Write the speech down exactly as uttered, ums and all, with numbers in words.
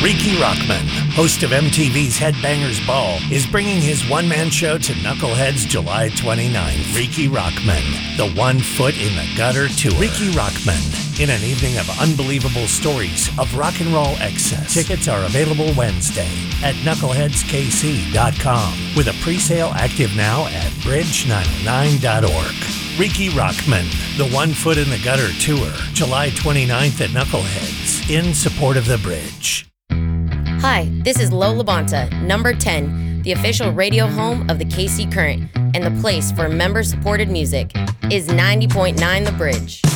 Ricky Rockman, host of M T V's Headbangers Ball, is bringing his one-man show to Knuckleheads July twenty-ninth. Ricky Rockman, the One Foot in the Gutter Tour. Ricky Rockman, in an evening of unbelievable stories of rock and roll excess. Tickets are available Wednesday at knuckleheads k c dot com with a pre-sale active now at bridge nine oh nine dot org. Ricky Rockman, the One Foot in the Gutter Tour, July twenty-ninth at Knuckleheads, in support of the Bridge. Hi, this is Lo Labonta, number ten, the official radio home of the K C Current, and the place for member-supported music is ninety point nine The Bridge.